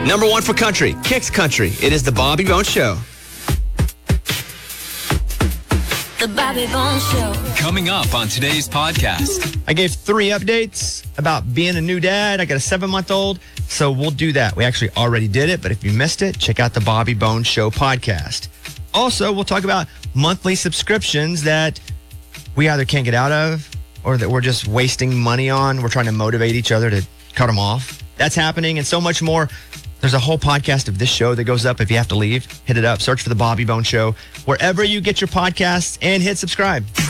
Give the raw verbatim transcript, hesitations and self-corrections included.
Number one for country, Kicks Country. It is the Bobby Bones Show. The Bobby Bones Show. Coming up on today's podcast. I gave three updates about being a new dad. I got a seven-month-old, so we'll do that. We actually already did it, but if you missed it, check out the Bobby Bones Show podcast. Also, we'll talk about monthly subscriptions that we either can't get out of or that we're just wasting money on. We're trying to motivate each other to cut them off. That's happening and so much more. There's a whole podcast of this show that goes up. If you have to leave, hit it up. Search for the Bobby Bones Show wherever you get your podcasts and hit subscribe.